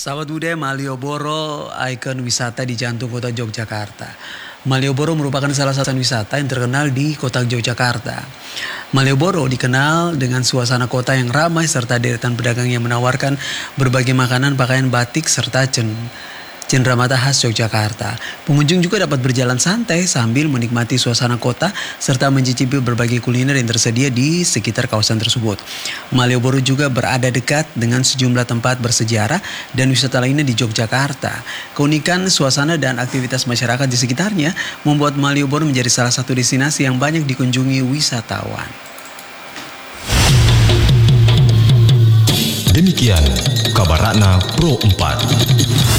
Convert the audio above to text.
Sahabat budaya Malioboro, ikon wisata di jantung kota Yogyakarta. Malioboro merupakan salah satu wisata yang terkenal di kota Yogyakarta. Malioboro dikenal dengan suasana kota yang ramai serta deretan pedagang yang menawarkan berbagai makanan, pakaian batik, serta cenderamata khas Yogyakarta. Pengunjung juga dapat berjalan santai sambil menikmati suasana kota serta mencicipi berbagai kuliner yang tersedia di sekitar kawasan tersebut. Malioboro juga berada dekat dengan sejumlah tempat bersejarah dan wisata lainnya di Yogyakarta. Keunikan suasana dan aktivitas masyarakat di sekitarnya membuat Malioboro menjadi salah satu destinasi yang banyak dikunjungi wisatawan. Demikian kabar Ratna Pro 4.